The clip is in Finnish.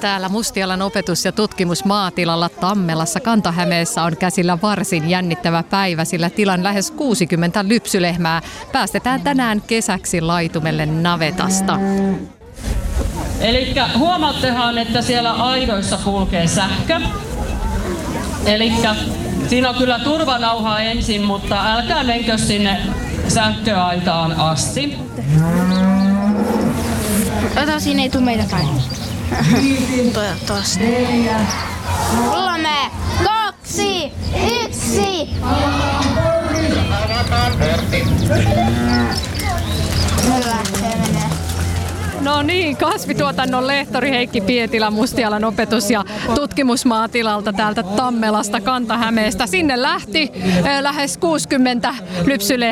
Täällä Mustialan opetus- ja tutkimusmaatilalla Tammelassa Kanta-Hämeessä on käsillä varsin jännittävä päivä, sillä tilan lähes 60 lypsylehmää päästetään tänään kesäksi laitumelle navetasta. Elikkä huomaattehan, että siellä aidoissa kulkee sähkö. Elikkä siinä on kyllä turvanauha ensin, mutta älkää menkö sinne sähköaitaan asti. Siinä ei tule meitä päin. Toivottavasti. 3, 2, 1. No niin, kasvituotannon lehtori Heikki Pietilä Mustialan opetus- ja tutkimusmaatilalta täältä Tammelasta Kanta-Hämeestä. Sinne lähti lähes 60 lypsylehmää.